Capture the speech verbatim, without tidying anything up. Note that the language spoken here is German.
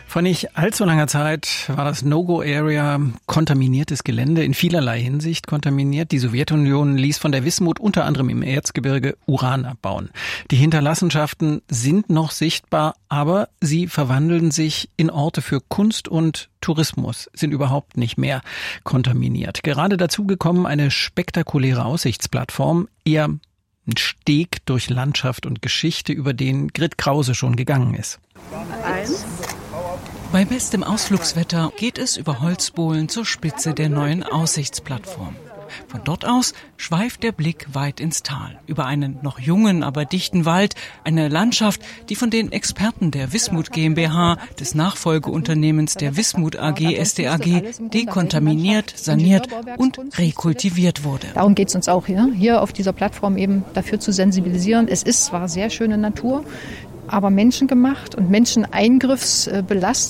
Vor nicht allzu langer Zeit war das No-Go-Area kontaminiertes Gelände, in vielerlei Hinsicht kontaminiert. Die Sowjetunion ließ von der Wismut unter anderem im Erzgebirge Uran abbauen. Die Hinterlassenschaften sind noch sichtbar, aber sie verwandeln sich in Orte für Kunst und Tourismus, sind überhaupt nicht mehr kontaminiert. Gerade dazu gekommen eine spektakuläre Aussichtsplattform, eher ein Steg durch Landschaft und Geschichte, über den Grit Krause schon gegangen ist. Eins. Bei bestem Ausflugswetter geht es über Holzbohlen zur Spitze der neuen Aussichtsplattform. Von dort aus schweift der Blick weit ins Tal, über einen noch jungen, aber dichten Wald, eine Landschaft, die von den Experten der Wismut GmbH, des Nachfolgeunternehmens der Wismut A G S D A G, dekontaminiert, saniert und rekultiviert wurde. Darum geht es uns auch hier, hier auf dieser Plattform eben dafür zu sensibilisieren. Es ist zwar sehr schöne Natur, aber menschengemacht und menscheneingriffsbelastet.